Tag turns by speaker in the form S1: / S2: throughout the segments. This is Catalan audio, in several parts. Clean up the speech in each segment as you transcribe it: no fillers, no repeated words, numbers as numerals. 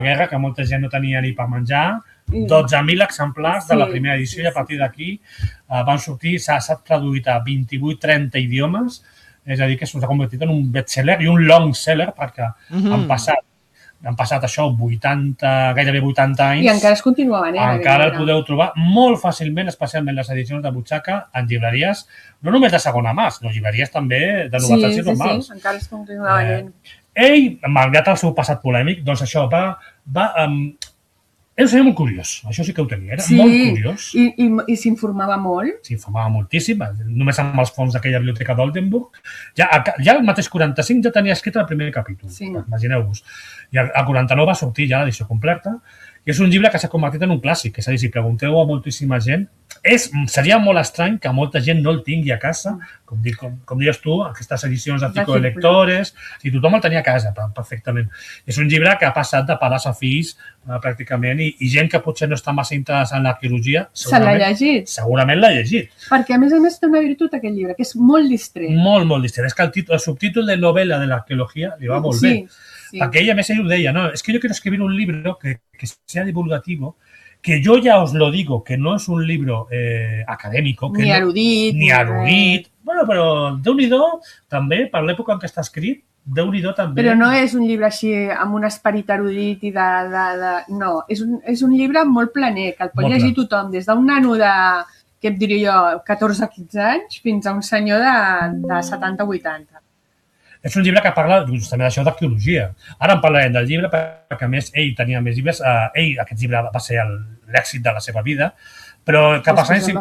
S1: guerra, que molta gent no tenia ni per menjar, 12.000 exemplars de la primera edició i a partir d'aquí van sortir, s'ha traduït a 28-30 idiomes, és a dir, que s'ha convertit en un bestseller i un long seller perquè han passat això, gairebé 80 anys.
S2: I encara es continua venent.
S1: Encara el podeu trobar molt fàcilment, especialment les edicions de butxaca, en llibreries, no només de segona mà, sinó llibreries també de novetats i normals.
S2: Sí, encara es continua venent.
S1: Ell, malgrat el seu passat polèmic, doncs això era un senyor molt curiós, això sí que ho tenia, era molt curiós.
S2: I s'informava molt.
S1: S'informava moltíssim, només amb els fons d'aquella biblioteca d'Oldenburg. Ja el mateix 45 ja tenia escrit el primer capítol, imagineu-vos. I el 49 va sortir ja l'edició completa. I és un llibre que s'ha convertit en un clàssic, és a dir, si pregunteu a moltíssima gent, seria molt estrany que molta gent no el tingui a casa, com dius tu, aquestes edicions d'article de lectores, i tothom el tenia a casa, perfectament. És un llibre que ha passat de pares a fills, pràcticament, i gent que potser no està massa interessada en l'arqueologia,
S2: se l'ha llegit.
S1: Segurament l'ha llegit.
S2: Perquè, a més, té una virtut aquest llibre, que és molt distret.
S1: Molt, molt distret. És que el subtítol de novel·la de l'arqueologia li va molt bé. Porque ella, a veces, ella, no, es que yo quiero escribir un libro que sea divulgativo, que yo ya os lo digo, que no es un libro académico.
S2: Ni erudit.
S1: Ni erudit. Bueno, però Déu-n'hi-do, també, per l'època en què està escrit, Déu-n'hi-do també.
S2: Però no és un llibre així, amb un esperit erudit i No, és un llibre molt planer, que el pot llegir tothom, des d'un nano de, què et diré jo, 14-15 anys, fins a un senyor de 70-80.
S1: És un llibre que parla justament d'això d'arqueologia. Ara en parlarem del llibre perquè, a més, ell tenia més llibres. Aquest llibre va ser l'èxit de la seva vida, però cap als anys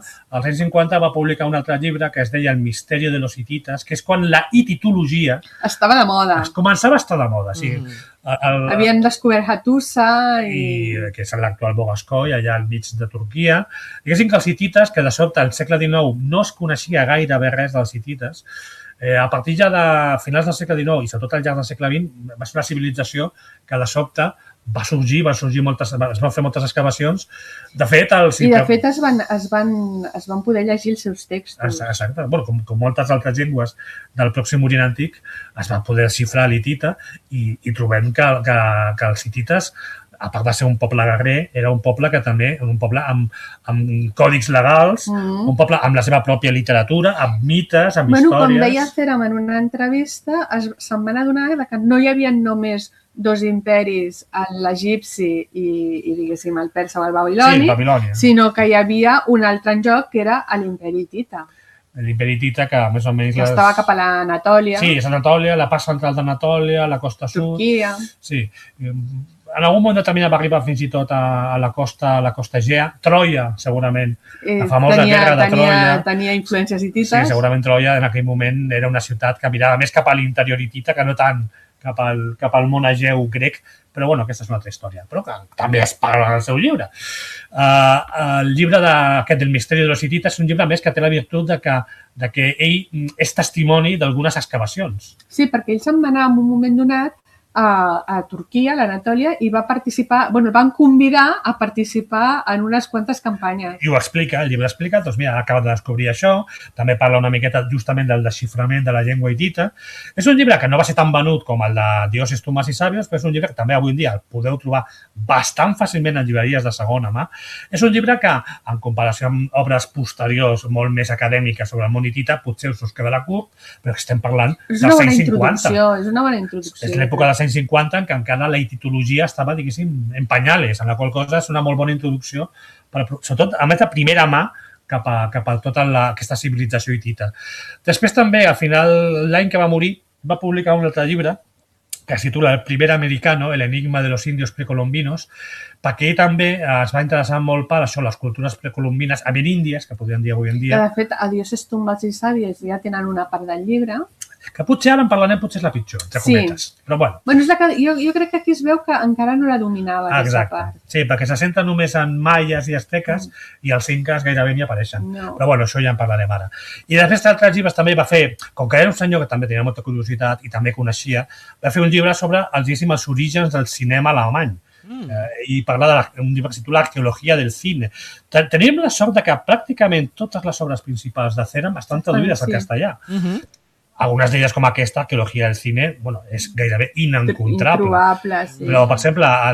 S1: 50 va publicar un altre llibre que es deia El misteri de los hitites, que és quan la hititologia...
S2: Estava de moda.
S1: Començava a estar de moda, sí.
S2: Havien descobert Hattusa
S1: que és l'actual Bogascoy, allà al mig de Turquia. Diguéssim que els hitites, que de sobte al segle XIX no es coneixia gairebé res dels hitites, a partir ja de finals del segle XIX i sobretot al llarg del segle XX va ser una civilització que de sobte va sorgir es van fer moltes excavacions. De fet,
S2: es van poder llegir els seus textos.
S1: Exacte. Com moltes altres llengües del Pròxim Orient Antic, es va poder xifrar l'hitita i trobem que els hitites, a part de ser un poble guerrer, era un poble que també, un poble amb còdics legals, un poble amb la seva pròpia literatura, amb mites, amb històries...
S2: Com deia Ceram en una entrevista, se'n van adonar que no hi havia només dos imperis, l'egipci i, diguéssim, el persa o el babiloni, sinó que hi havia un altre en joc, que era l'imperi hitita.
S1: L'imperi hitita, que més o menys...
S2: Que estava cap a l'Anatòlia.
S1: Sí, és Anatòlia, la part central d'Anatòlia, la costa sud...
S2: Turquia.
S1: Sí. En algun moment determinat va arribar fins i tot a la costa Egea. Troia, segurament. La famosa guerra de Troia.
S2: Tenia influències hitites.
S1: Sí, segurament Troia en aquell moment era una ciutat que mirava més cap a l'interior hitita que no tant cap al món egeu grec, però bueno, aquesta és una altra història, però que també es parla en el seu llibre. El llibre aquest del misteri de los hitites és un llibre més que té la virtut de que ell és testimoni d'algunes excavacions.
S2: Sí, perquè ell se'n va anar en un moment donat a Turquia, a l'Anatòlia, i va participar, el van convidar a participar en unes quantes campanyes.
S1: I ho explica, el llibre explica, doncs mira, acaba de descobrir això, també parla una miqueta justament del desxiframent de la llengua hitita. És un llibre que no va ser tan venut com el de Dioses, Tomàs i Sàbios, però és un llibre que també avui en dia el podeu trobar bastant fàcilment en llibreries de segona mà. És un llibre que, en comparació amb obres posteriors molt més acadèmiques sobre el món hitita, potser us quedarà curt, però estem parlant dels anys 50.
S2: És una bona introducció.
S1: És l'època dels anys 50 en què encara la hititologia estava, diguéssim, en pañales, en la qual cosa és una molt bona introducció, sobretot, a més de primera mà, cap a tota aquesta civilització hitita. Després també, al final, l'any que va morir, va publicar un altre llibre que es titula El primer americano, el enigma de los indios precolombinos, perquè ell també es va interessar molt per això, les cultures precolombines, ameríndies, que podríem dir avui en dia.
S2: De fet, a Dioses, Tumbas i Sàvies ja tenen una part del llibre.
S1: Que potser ara en parlarem, potser és la pitjor, entre cometes. Però bueno.
S2: Jo crec que aquí es veu que encara no la dominava aquesta part.
S1: Sí, perquè se senta només en maies i asteques i els incas gairebé ni apareixen. Però bueno, això ja en parlarem ara. I després d'altres llibres també va fer, com que era un senyor que també tenia molta curiositat i també coneixia, va fer un llibre sobre els orígens del cinema alemany. I parlar d'un llibre que es titula Arqueologia del cine. Tenim la sort que pràcticament totes les obres principals de Ceram estan traduïdes al castellà. Algunes d'elles, com aquesta, Arqueologia del cine, és gairebé inencontrable.
S2: Improbable, sí.
S1: Però, per exemple,